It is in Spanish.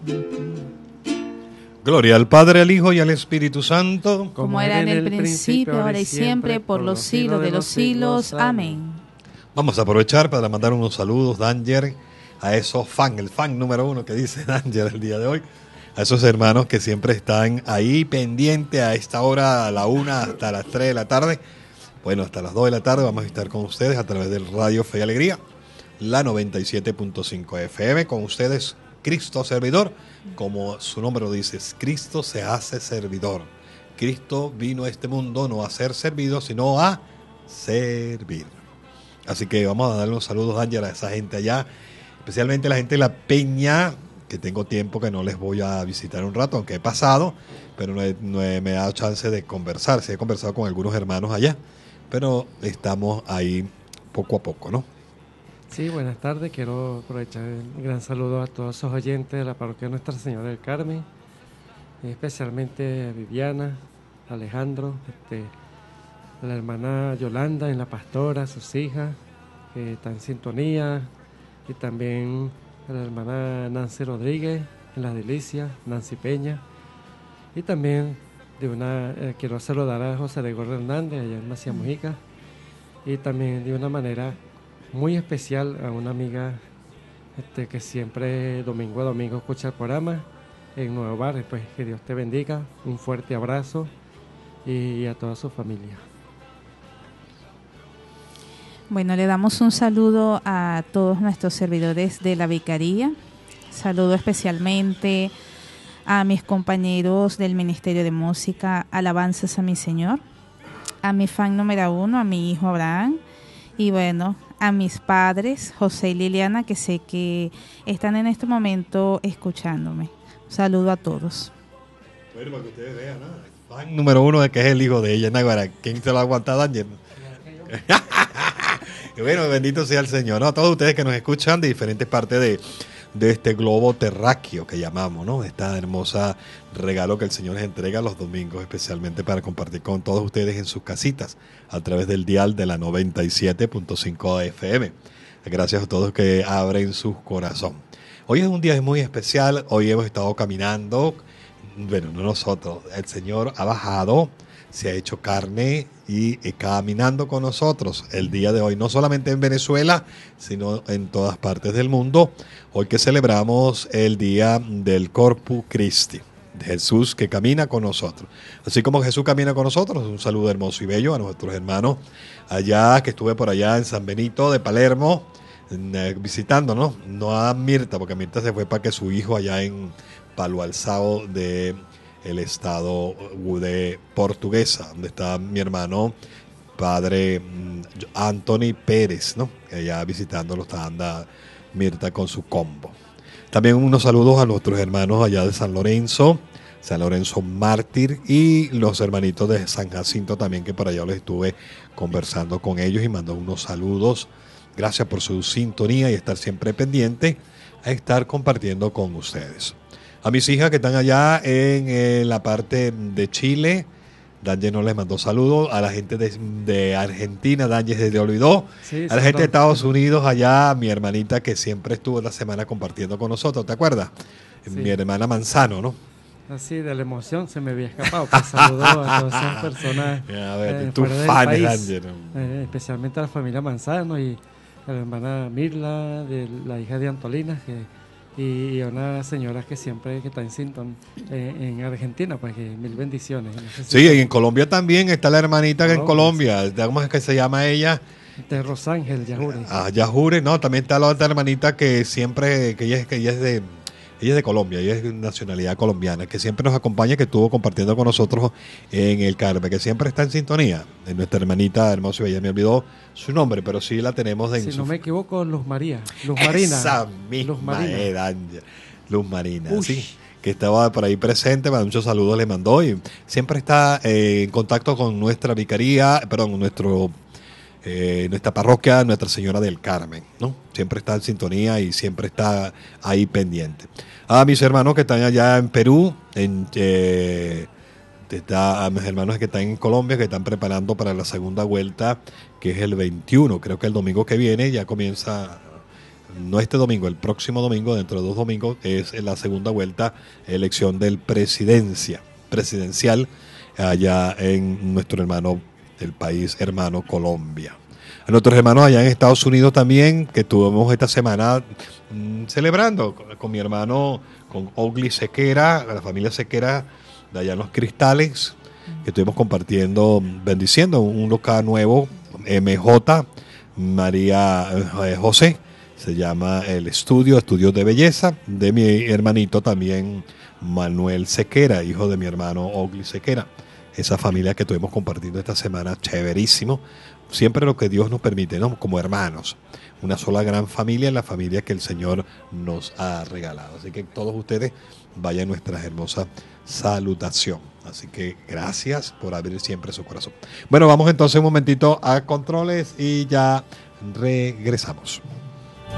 Gloria al Padre, al Hijo y al Espíritu Santo, como era en el principio, ahora y siempre, por los siglos de los siglos. Amén. Vamos a aprovechar para mandar unos saludos, Danger, a esos el fan número 1 que dice Danger el día de hoy, a esos hermanos que siempre están ahí pendientes a esta hora, a la 1 hasta las 3 de la tarde. Bueno, hasta las 2 de la tarde vamos a estar con ustedes a través del Radio Fe y Alegría, la 97.5 FM, con ustedes, Cristo Servidor. Como su nombre lo dice, Cristo se hace servidor. Cristo vino a este mundo no a ser servido, sino a servir. Así que vamos a darle unos saludos, Ángel, a esa gente allá, especialmente la gente de La Peña, que tengo tiempo que no les voy a visitar un rato, aunque he pasado, pero no me he dado chance de conversar. Sí he conversado con algunos hermanos allá, pero estamos ahí poco a poco, ¿no? Sí, buenas tardes. Quiero aprovechar un gran saludo a todos esos oyentes de la parroquia de Nuestra Señora del Carmen, especialmente a Viviana, a Alejandro, a la hermana Yolanda en La Pastora, a sus hijas, que están en sintonía, y también a la hermana Nancy Rodríguez en Las Delicias, Nancy Peña, y también quiero saludar a José Gregorio Hernández allá en Macías Mojica, y también de una manera muy especial a una amiga que siempre domingo a domingo escucha el programa en Nuevo Barrio. Pues que Dios te bendiga, un fuerte abrazo y a toda su familia. Bueno, le damos un saludo a todos nuestros servidores de la Vicaría. Saludo especialmente a mis compañeros del Ministerio de Música, Alabanzas a mi Señor, a mi fan número 1, a mi hijo Abraham, y bueno, a mis padres, José y Liliana, que sé que están en este momento escuchándome. Un saludo a todos. Bueno, para que ustedes vean, ¿no? El fan número 1 es que es el hijo de ella, Naguara. ¿Quién se lo ha aguantado, Ángel? Bueno, bendito sea el Señor, ¿no? A todos ustedes que nos escuchan de diferentes partes de este globo terráqueo que llamamos, ¿no? Esta hermosa regalo que el Señor les entrega los domingos, especialmente para compartir con todos ustedes en sus casitas a través del dial de la 97.5 FM. Gracias a todos que abren su corazón. Hoy es un día muy especial. Hoy hemos estado caminando, bueno, no nosotros, el Señor ha bajado, se ha hecho carne y caminando con nosotros el día de hoy, no solamente en Venezuela, sino en todas partes del mundo. Hoy que celebramos el día del Corpus Christi, de Jesús que camina con nosotros. Así como Jesús camina con nosotros, un saludo hermoso y bello a nuestros hermanos allá, que estuve por allá en San Benito de Palermo, visitando, no a Mirta, porque Mirta se fue para que su hijo allá en Palo Alzado de el estado de Portuguesa, donde está mi hermano padre Anthony Pérez, ¿no? Allá visitándolo anda Mirta con su combo. También unos saludos a nuestros hermanos allá de San Lorenzo Mártir, y los hermanitos de San Jacinto también, que por allá les estuve conversando con ellos y mando unos saludos. Gracias por su sintonía y estar siempre pendiente a estar compartiendo con ustedes. A mis hijas que están allá en la parte de Chile, Danje no les mandó saludos. A la gente de Argentina, Danje se le olvidó. Sí, a la gente de Estados Unidos, allá, mi hermanita que siempre estuvo la semana compartiendo con nosotros, ¿te acuerdas? Sí. Mi hermana Manzano, ¿no? Así, de la emoción se me había escapado. Pues saludó a todas esas personas. A ver, tú fan de Danje, ¿no? Especialmente a la familia Manzano y a la hermana Mirla, de la hija de Antolina, y a una señora que siempre que está en Sinton en Argentina, pues que mil bendiciones. Sí, y en Colombia también está la hermanita que en Colombia, ¿cómo es que se llama ella? De Rosángel Yajure. Yajure, no, también está la otra hermanita que siempre, que ella es de Colombia, ella es de nacionalidad colombiana, que siempre nos acompaña, que estuvo compartiendo con nosotros en el Carmen, que siempre está en sintonía. Nuestra hermanita hermosa, ella me olvidó su nombre, pero sí la tenemos si no me equivoco, Luz Marina. Esa misma era Luz Marina, sí, que estaba por ahí presente, muchos saludos le mandó y siempre está en contacto con nuestra vicaría, nuestra parroquia Nuestra Señora del Carmen, ¿no? Siempre está en sintonía y siempre está ahí pendiente. A mis hermanos que están allá en Perú, a mis hermanos que están en Colombia, que están preparando para la segunda vuelta, que es el 21, creo que el domingo que viene ya comienza no este domingo, el próximo domingo, dentro de 2 domingos, es la segunda vuelta, elección del presidencial allá en nuestro hermano, el país hermano Colombia. A nuestros hermanos allá en Estados Unidos también, que tuvimos esta semana celebrando con mi hermano, con Ogli Sequera, la familia Sequera de allá en Los Cristales, que estuvimos compartiendo, bendiciendo un local nuevo, MJ María José, se llama el Estudios de Belleza, de mi hermanito también Manuel Sequera, hijo de mi hermano Ogli Sequera. Esa familia que estuvimos compartiendo esta semana, chéverísimo. Siempre lo que Dios nos permite, ¿no? Como hermanos. Una sola gran familia, la familia que el Señor nos ha regalado. Así que todos ustedes vayan nuestra hermosa salutación. Así que gracias por abrir siempre su corazón. Bueno, vamos entonces un momentito a controles y ya regresamos.